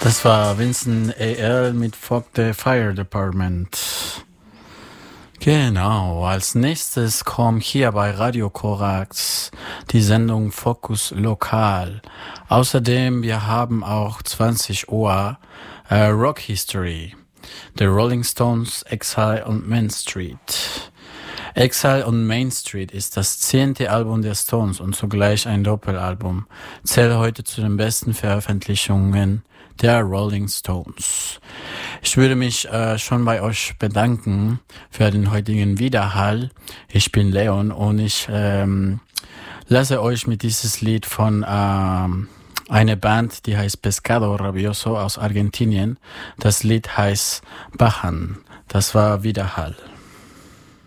Das war Vincent A.L. mit Fuck the Fire Department. Genau, als nächstes kommt hier bei Radio Korax die Sendung Fokus Lokal. Außerdem, wir haben auch 20 Uhr Rock History. The Rolling Stones, Exile und Main Street. Exile und Main Street ist das 10. Album der Stones und zugleich ein Doppelalbum. Zählt heute zu den besten Veröffentlichungen der Rolling Stones. Ich würde mich schon bei euch bedanken für den heutigen Widerhall. Ich bin Leon und ich lasse euch mit dieses Lied von einer Band, die heißt Pescado Rabioso aus Argentinien. Das Lied heißt Bajan. Das war Widerhall.